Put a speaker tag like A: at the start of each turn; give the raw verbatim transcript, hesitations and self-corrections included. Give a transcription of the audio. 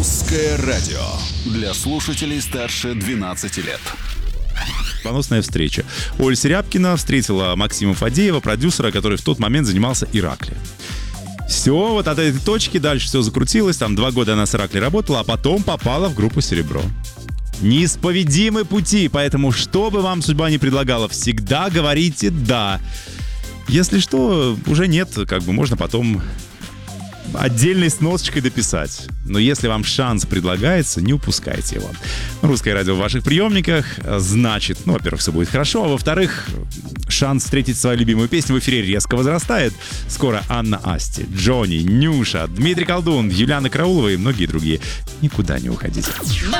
A: Русское радио для слушателей старше двенадцати лет.
B: Поносная встреча. Оля Серябкина встретила Максима Фадеева, продюсера, который в тот момент занимался Ираклием. Все, вот от этой точки дальше все закрутилось. Там два года она с Ираклием работала, а потом попала в группу «Серебро». Неисповедимы пути, поэтому что бы вам судьба ни предлагала, всегда говорите «да». Если что, уже нет, как бы можно потом отдельной сносочкой дописать. Но если вам шанс предлагается, не упускайте его. Русское радио в ваших приемниках, значит, ну, во-первых, все будет хорошо, а во-вторых, шанс встретить свою любимую песню в эфире резко возрастает. Скоро Анна Асти, Джонни, Нюша, Дмитрий Колдун, Юлиана Караулова и многие другие. Никуда не уходите.
C: На